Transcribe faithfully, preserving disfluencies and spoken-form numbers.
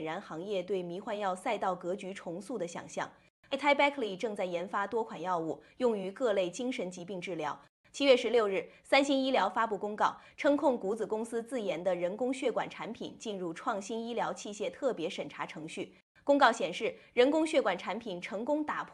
燃行业对迷幻药赛道格局重塑的想象。Atibeckley 正在研发多款药物，用于各类精神疾病治疗。七月十六日，三星医疗发布公告，称控股子公司自研的人工血管产品进入创新医疗器械特别审查程序。公告显示，人工血管产品成功打破